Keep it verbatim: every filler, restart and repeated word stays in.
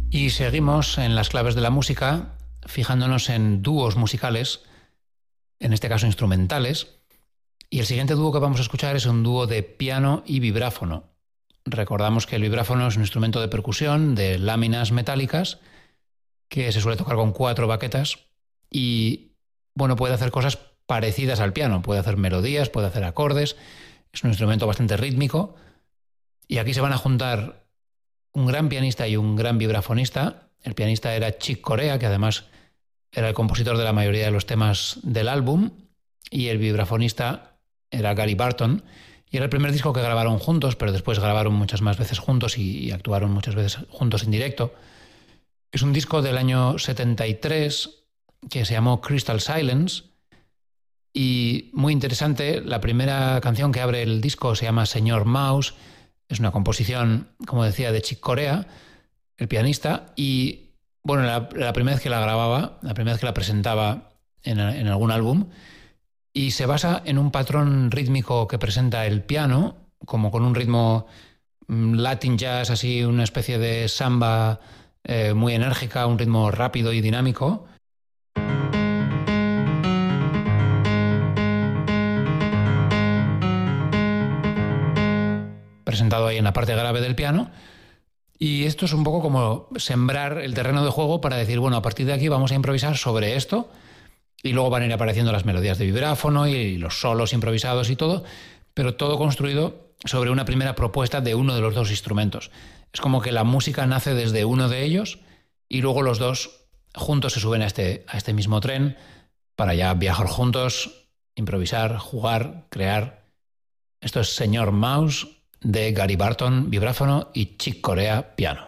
Y seguimos en las claves de la música, fijándonos en dúos musicales, en este caso instrumentales. Y el siguiente dúo que vamos a escuchar es un dúo de piano y vibráfono. Recordamos que el vibráfono es un instrumento de percusión de láminas metálicas que se suele tocar con cuatro baquetas y, bueno, puede hacer cosas parecidas al piano. Puede hacer melodías, puede hacer acordes. Es un instrumento bastante rítmico. Y aquí se van a juntar un gran pianista y un gran vibrafonista. El pianista era Chick Corea, que además era el compositor de la mayoría de los temas del álbum, y el vibrafonista era Gary Barton, y era el primer disco que grabaron juntos, pero después grabaron muchas más veces juntos y, y actuaron muchas veces juntos en directo. Es un disco del año setenta y tres que se llamó Crystal Silence, y muy interesante. La primera canción que abre el disco se llama Señor Mouse. Es una composición, como decía, de Chick Corea, el pianista, y bueno, la, la primera vez que la grababa, la primera vez que la presentaba en, en algún álbum, y se basa en un patrón rítmico que presenta el piano, como con un ritmo Latin jazz, así una especie de samba eh, muy enérgica, un ritmo rápido y dinámico. Presentado ahí en la parte grave del piano. Y esto es un poco como sembrar el terreno de juego para decir, bueno, a partir de aquí vamos a improvisar sobre esto, y luego van a ir apareciendo las melodías de vibráfono y los solos improvisados y todo, pero todo construido sobre una primera propuesta de uno de los dos instrumentos. Es como que la música nace desde uno de ellos y luego los dos juntos se suben a este, a este mismo tren para ya viajar juntos, improvisar, jugar, crear. Esto es Señor Mouse de Gary Barton, vibráfono, y Chick Corea, piano.